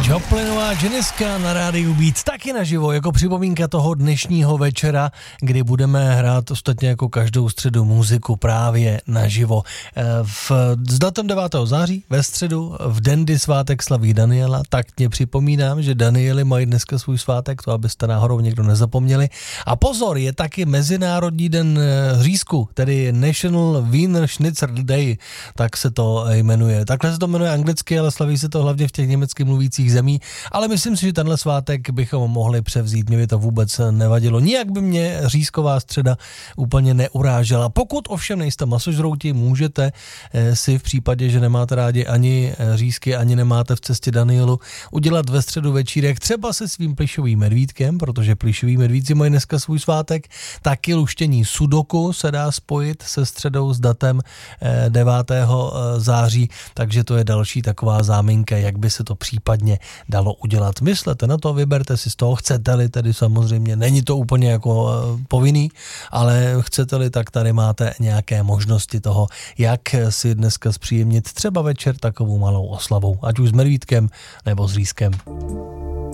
Joplinová Jeniska na rádiu Beat, taky naživo, jako připomínka toho dnešního večera, kdy budeme hrát ostatně jako každou středu muziku právě naživo. S datem 9. září ve středu, v den, kdy svátek slaví Daniela, tak tě připomínám, že Danieli mají dneska svůj svátek, to abyste náhodou někdo nezapomněli. A pozor, je taky Mezinárodní den řízku, tedy National Wiener Schnitzel Day, tak se to jmenuje. Takhle se to jmenuje anglicky, ale slaví se to hlavně v těch německy mluvících zemí, ale myslím si, že tenhle svátek bychom mohli převzít, mě by to vůbec nevadilo. Nijak by mě řízková středa úplně neurážela. Pokud ovšem nejste masožrouti, můžete si v případě, že nemáte rádi ani řízky, ani nemáte v cestě Danielu, udělat ve středu večírek třeba se svým plyšovým medvídkem, protože plyšoví medvídci mají dneska svůj svátek, taky luštění sudoku se dá spojit se středou s datem 9. září, takže to je další taková záminka, jak by se to případně dalo udělat. Myslete na to, vyberte si z toho, chcete-li, tedy samozřejmě, není to úplně jako povinný, ale chcete-li, tak tady máte nějaké možnosti toho, jak si dneska zpříjemnit třeba večer takovou malou oslavou, ať už s medvídkem nebo s řízkem.